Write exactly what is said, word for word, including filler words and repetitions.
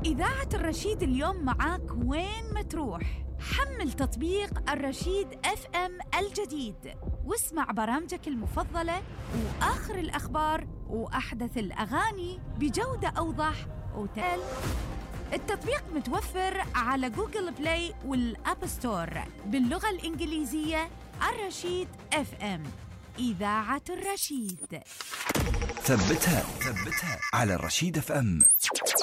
إذاعة الرشيد اليوم معاك وين ما تروح. حمل تطبيق الرشيد اف ام الجديد واسمع برامجك المفضلة وآخر الأخبار وأحدث الأغاني بجودة أوضح وتل. التطبيق متوفر على جوجل بلاي والأب ستور باللغة الإنجليزية. الرشيد اف ام، إذاعة الرشيد. ثبتها ثبتها على الرشيد اف ام.